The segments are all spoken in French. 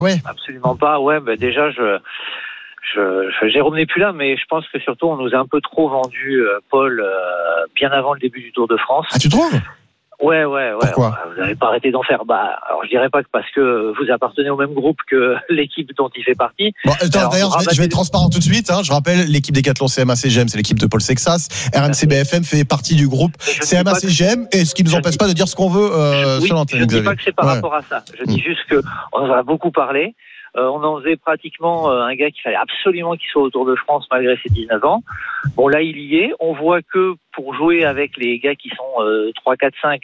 Ouais. Absolument pas. Ouais, déjà, Jérôme n'est plus là, mais je pense que surtout on nous a un peu trop vendu Paul bien avant le début du Tour de France. Ah, tu trouves ? Ouais. Pourquoi ? Vous n'avez pas arrêté d'en faire. Alors je dirais pas que parce que vous appartenez au même groupe que l'équipe dont il fait partie. Bon, d'ailleurs, je vais être transparent tout de suite. Je rappelle, l'équipe Décathlon CMA-CGM, c'est l'équipe de Paul Sexas. RMC BFM fait partie du groupe CMA-CGM. Et ce qui nous empêche pas de dire ce qu'on veut sur l'antenne. Je ne dis pas que c'est par rapport à ça. Je dis juste que on en a beaucoup parlé. On en faisait pratiquement un gars qu'il fallait absolument qu'il soit au Tour de France malgré ses 19 ans. Bon, là, il y est. On voit que pour jouer avec les gars qui sont 3, 4, 5,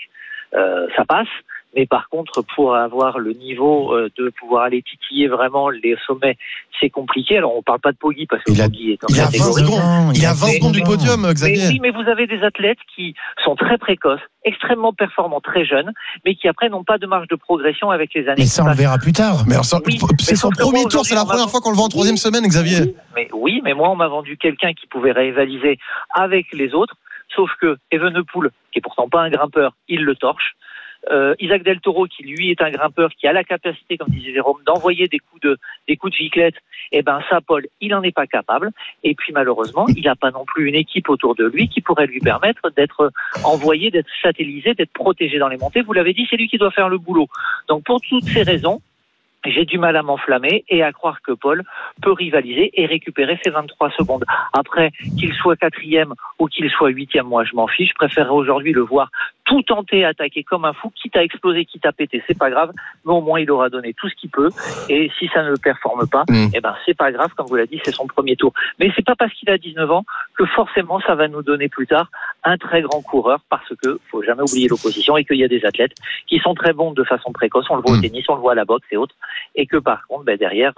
ça passe. Mais par contre, pour avoir le niveau de pouvoir aller titiller vraiment les sommets, c'est compliqué. Alors, on parle pas de Poggi parce que Poggi est en catégorie. Il a 20 secondes du podium, Xavier. Oui, mais vous avez des athlètes qui sont très précoces, extrêmement performants, très jeunes, mais qui après n'ont pas de marge de progression avec les années. Mais ça, on le verra plus tard. Mais alors, c'est son premier tour, c'est la première fois qu'on le voit en troisième semaine, Xavier. Mais moi, on m'a vendu quelqu'un qui pouvait rivaliser avec les autres, sauf que Evenepoel, qui est pourtant pas un grimpeur, il le torche. Isaac Del Toro, qui lui est un grimpeur qui a la capacité, comme disait Jérôme, d'envoyer des coups de giclette, ça, Paul, il n'en est pas capable. Et puis malheureusement, il n'a pas non plus une équipe autour de lui qui pourrait lui permettre d'être envoyé, d'être satellisé, d'être protégé dans les montées. Vous l'avez dit, c'est lui qui doit faire le boulot. Donc pour toutes ces raisons, j'ai du mal à m'enflammer et à croire que Paul peut rivaliser et récupérer ses 23 secondes. Après, qu'il soit 4e ou qu'il soit 8e, moi je m'en fiche. Je préférerais aujourd'hui le voir tout tenter, attaquer comme un fou, quitte à exploser, quitte à péter, c'est pas grave, mais au moins il aura donné tout ce qu'il peut, et si ça ne le performe pas, c'est pas grave, comme vous l'avez dit, c'est son premier tour. Mais c'est pas parce qu'il a 19 ans que forcément ça va nous donner plus tard un très grand coureur, parce que faut jamais oublier l'opposition, et qu'il y a des athlètes qui sont très bons de façon précoce, on le voit au tennis, on le voit à la boxe et autres, et que par contre, derrière,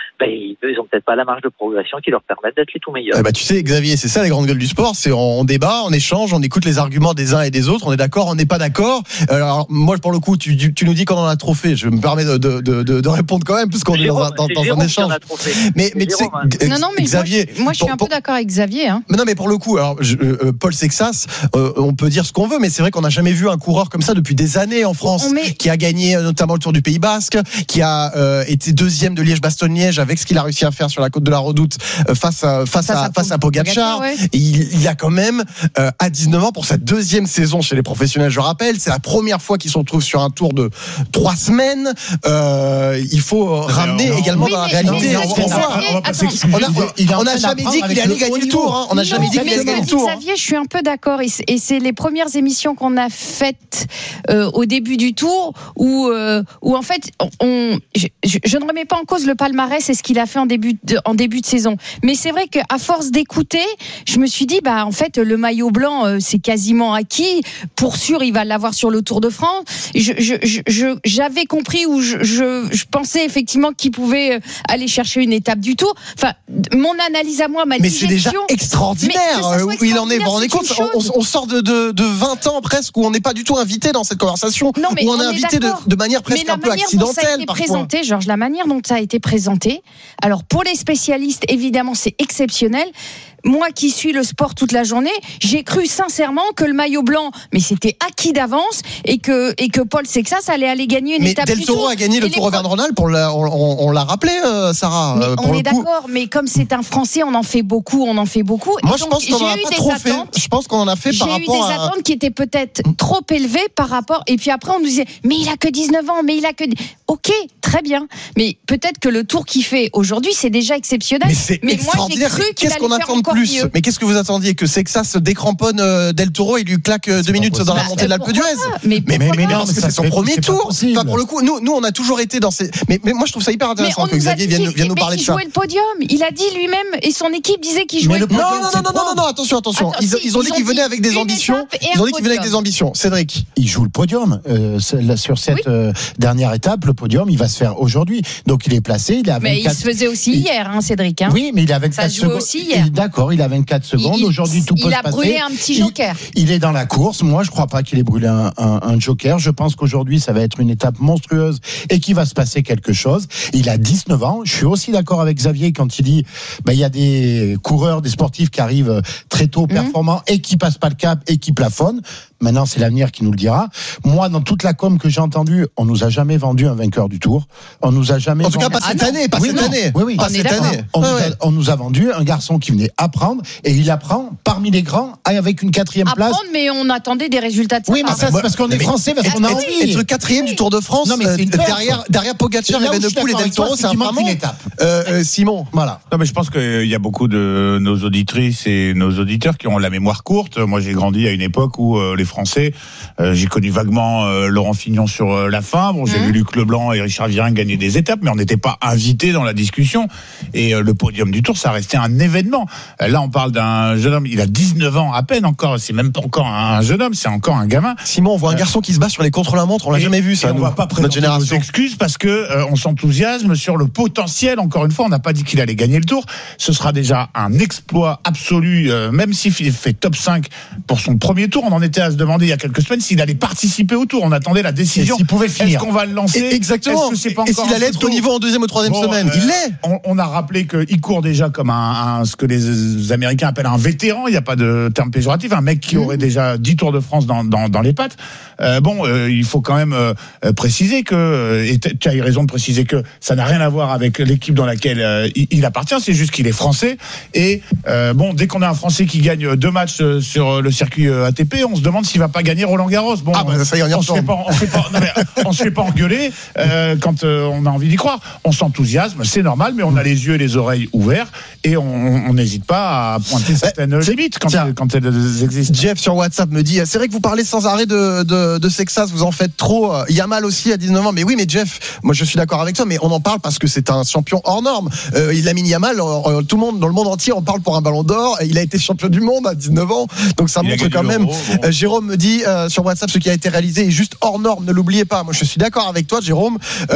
ils ont peut-être pas la marge de progression qui leur permettent d'être les tout meilleurs. Tu sais, Xavier, c'est ça les grandes gueules du sport, c'est on débat, on échange, on écoute les arguments des uns et des autres, on est d'accord, on n'est pas d'accord. Alors moi, pour le coup, tu nous dis qu'on en a trop fait. Je me permets de répondre quand même, puisqu'on est dans un échange. Mais tu sais, Xavier, moi je suis un peu d'accord avec Xavier. Mais non, mais pour le coup, alors Paul Sexas, on peut dire ce qu'on veut, mais c'est vrai qu'on n'a jamais vu un coureur comme ça depuis des années en France, qui a gagné notamment le Tour du Pays Basque, qui a été 2e de Liège-Bastogne-Liège avec ce qu'il a réussi à faire sur la côte de la Redoute face à Pogacar. Ouais. Il a quand même à 19 ans pour sa 2e saison chez les professionnels. Je rappelle, c'est la première fois qu'ils se retrouvent sur un tour de 3 semaines. Il faut ramener également dans la réalité. On n'a jamais dit qu'il allait gagner le tour. On n'a jamais dit qu'il allait gagner le tour. Xavier, je suis un peu d'accord. Et c'est les premières émissions qu'on a faites au début du tour où en fait, je ne remets pas en cause le palmarès et ce qu'il a fait en début de saison. Mais c'est vrai qu'à force d'écouter, je me suis dit, en fait, le maillot blanc, c'est quasiment acquis. Pour sûr, il va l'avoir sur le Tour de France. J'avais compris ou je pensais effectivement qu'il pouvait aller chercher une étape du Tour. Enfin, mon analyse à moi, mais c'est déjà extraordinaire où il en est. Vous vous rendez compte, on sort de 20 ans presque où on n'est pas du tout invité dans cette conversation, où on est invité de manière presque un peu accidentelle parfois. Georges, la manière dont ça a été présenté, alors pour les spécialistes, évidemment, c'est exceptionnel. Moi qui suis le sport toute la journée, j'ai cru sincèrement que le maillot blanc, mais c'était acquis d'avance et que Paul Sexas allait gagner une étape du Tour. Del Toro a gagné le Tour Auvergne-Rhône-Alpes, on l'a rappelé, Sarah. On est d'accord, mais comme c'est un Français, on en fait beaucoup. Moi, je pense qu'on en a pas trop fait. Je pense qu'on en a fait par rapport à... J'ai eu des attentes qui étaient peut-être trop élevées par rapport... Et puis après, on nous disait, mais il a que 19 ans, mais il a que... Ok, très bien. Mais peut-être que le tour qu'il fait aujourd'hui, c'est déjà exceptionnel. Mais moi, j'ai cru qu'il allait faire encore mieux. Mais qu'est-ce que vous attendiez, que Sexas se décramponne Del Toro et lui claque 2 minutes dans la montée de l'Alpe d'Huez? Mais non, parce que c'est son premier tour. Enfin, pour le coup, nous, on a toujours été dans ces... Mais moi, je trouve ça hyper intéressant que Xavier vienne nous parler de ça. Il jouait le podium. Il a dit lui-même, et son équipe disait qu'il jouait le podium. Non, attention. Ils ont dit qu'ils venaient avec des ambitions. Cédric. Il joue le podium. Sur cette dernière étape, le podium, il va se faire aujourd'hui. Donc, il est placé. Il est à 24... Mais il se faisait aussi hier, Cédric. Oui, mais il a 24 secondes. Aussi hier. D'accord, il a 24 secondes. Aujourd'hui, tout peut se passer. Il a brûlé un petit joker. Il est dans la course. Moi, je ne crois pas qu'il ait brûlé un joker. Je pense qu'aujourd'hui, ça va être une étape monstrueuse et qu'il va se passer quelque chose. Il a 19 ans. Je suis aussi d'accord avec Xavier quand il dit il y a des coureurs, des sportifs qui arrivent très tôt, performants et qui passent pas le cap et qui plafonnent. Maintenant, c'est l'avenir qui nous le dira. Moi, dans toute la com que j'ai entendue, on nous a jamais vendu un vainqueur du Tour. On nous a jamais. En tout cas, pas cette année, pas cette année. Oui, pas cette année. On nous a vendu un garçon qui venait apprendre et il apprend parmi les grands avec une 4e place. Apprendre, mais on attendait des résultats de ça. Oui, mais ça, c'est parce qu'on est français, parce qu'on a envie. Être 4e du Tour de France, non, mais derrière Pogacar et Evenepoel et Del Toro, c'est vraiment une étape. Simon, voilà. Non, mais je pense qu'il y a beaucoup de nos auditrices et nos auditeurs qui ont la mémoire courte. Moi, j'ai grandi à une époque où les Français, j'ai connu vaguement Laurent Fignon sur la fin. Bon, j'ai vu Luc Leblanc et Richard Virenque gagner des étapes, mais on n'était pas invités dans la discussion. Et le podium du Tour, ça restait un événement. Là, on parle d'un jeune homme, il a 19 ans à peine encore. C'est même pas encore un jeune homme, c'est encore un gamin. Simon, on voit un garçon qui se bat sur les contre-la-montre, on l'a jamais vu ça. On va pas présenter nos excuses parce que on s'enthousiasme sur le potentiel. Encore une fois, on n'a pas dit qu'il allait gagner le Tour. Ce sera déjà un exploit absolu, même s'il fait top 5 pour son premier Tour. On en était à se demander il y a quelques semaines s'il allait participer au Tour. On attendait la décision. S'il pouvait finir. Est-ce qu'on va le lancer? Exactement. Est-ce que c'est pas et s'il allait être au niveau en 2e ou 3e semaine? Il l'est. On a rappelé qu'il court déjà comme ce que les Américains appellent un vétéran. Il n'y a pas de terme péjoratif. Un mec qui aurait déjà 10 Tours de France dans les pattes. Il faut quand même préciser que, et tu as eu raison de préciser que ça n'a rien à voir avec l'équipe dans laquelle il appartient, c'est juste qu'il est français. Et dès qu'on a un Français qui gagne 2 matchs sur le circuit ATP, on se demande s'il va pas gagner Roland-Garros. Bon, ça y est, on se fait pas engueuler quand on a envie d'y croire. On s'enthousiasme, c'est normal, mais on a les yeux et les oreilles ouverts et on n'hésite pas à pointer certaines limites quand elles existent. Jeff sur WhatsApp me dit, c'est vrai que vous parlez sans arrêt de Sexas, vous en faites trop. Yamal aussi à 19 ans, mais oui, mais Jeff, moi je suis d'accord avec toi, mais on en parle parce que c'est un champion hors norme. Lamine Yamal, tout le monde dans le monde entier en parle pour un Ballon d'Or. Et il a été champion du monde à 19 ans, donc ça montre quand même. Jérôme me dit sur WhatsApp, ce qui a été réalisé est juste hors norme, ne l'oubliez pas. Moi je suis d'accord avec toi, Jérôme.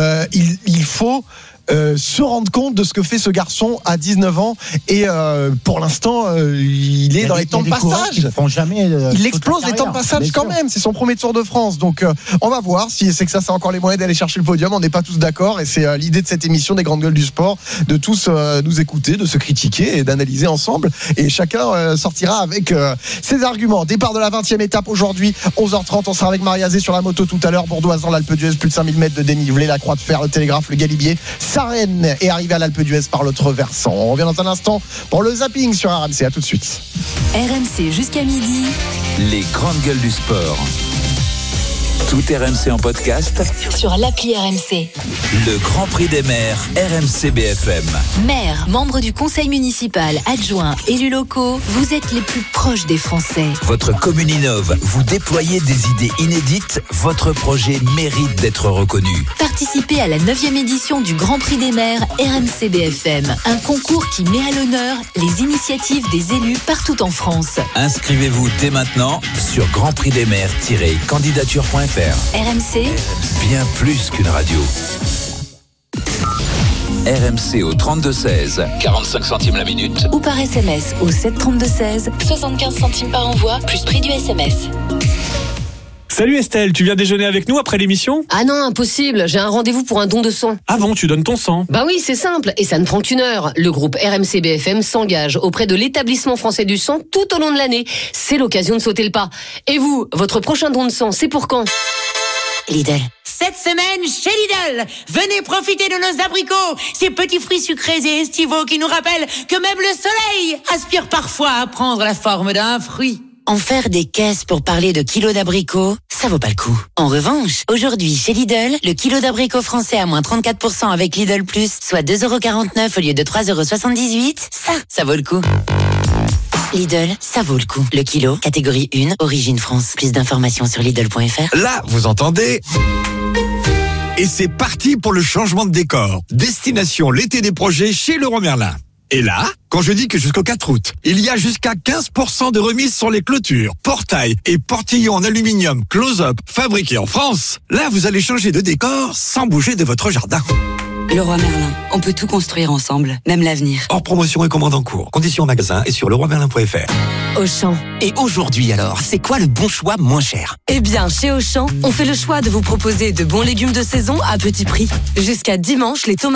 Il faut se rendre compte de ce que fait ce garçon à 19 ans et pour l'instant il est dans les temps de passage. Il explose les temps de passage quand même, c'est son premier Tour de France, donc on va voir si c'est que ça a encore les moyens d'aller chercher le podium. On n'est pas tous d'accord et c'est l'idée de cette émission des grandes gueules du sport, de tous nous écouter, de se critiquer et d'analyser ensemble, et chacun sortira avec ses arguments. Départ de la 20e étape aujourd'hui, 11h30, on sera avec Maria Zé sur la moto tout à l'heure. Bourdoisan, l'Alpe d'Huez, plus de 5000 mètres de dénivelé, la Croix de Fer, le Télégraphe, le Galibier. Sarenne est arrivé à l'Alpe d'Huez par l'autre versant. On revient dans un instant pour le zapping sur RMC. À tout de suite. RMC jusqu'à midi. Les grandes gueules du sport. Tout RMC en podcast sur l'appli RMC. Le Grand Prix des maires RMC BFM. Maires, membres du conseil municipal, adjoints, élus locaux, vous êtes les plus proches des Français. Votre commune innove, vous déployez des idées inédites, votre projet mérite d'être reconnu. Participez à la 9e édition du Grand Prix des maires RMC BFM, un concours qui met à l'honneur les initiatives des élus partout en France. Inscrivez-vous dès maintenant sur grandprixdesmaires-candidature.fr. RMC, bien plus qu'une radio. RMC au 32-16, 45 centimes la minute. Ou par SMS au 732-16, 75 centimes par envoi, plus prix du SMS. Salut Estelle, tu viens déjeuner avec nous après l'émission ? Ah non, impossible, j'ai un rendez-vous pour un don de sang. Ah bon, tu donnes ton sang ? Bah oui, c'est simple, et ça ne prend qu'une heure. Le groupe RMC BFM s'engage auprès de l'établissement français du sang tout au long de l'année. C'est l'occasion de sauter le pas. Et vous, votre prochain don de sang, c'est pour quand ? Lidl. Cette semaine, chez Lidl, venez profiter de nos abricots, ces petits fruits sucrés et estivaux qui nous rappellent que même le soleil aspire parfois à prendre la forme d'un fruit. En faire des caisses pour parler de kilos d'abricots, ça vaut pas le coup. En revanche, aujourd'hui, chez Lidl, le kilo d'abricots français à moins 34% avec Lidl Plus, soit 2,49€ au lieu de 3,78€, ça vaut le coup. Lidl, ça vaut le coup. Le kilo, catégorie 1, origine France. Plus d'informations sur Lidl.fr. Là, vous entendez ? Et c'est parti pour le changement de décor. Destination l'été des projets chez Leroy Merlin. Et là, quand je dis que jusqu'au 4 août, il y a jusqu'à 15% de remise sur les clôtures, portails et portillons en aluminium close-up fabriqués en France, là vous allez changer de décor sans bouger de votre jardin. Leroy Merlin, on peut tout construire ensemble, même l'avenir. Hors promotion et commande en cours. Conditions en magasin et sur leroymerlin.fr. Auchan. Et aujourd'hui alors, c'est quoi le bon choix moins cher ? Eh bien, chez Auchan, on fait le choix de vous proposer de bons légumes de saison à petit prix. Jusqu'à dimanche, les tomates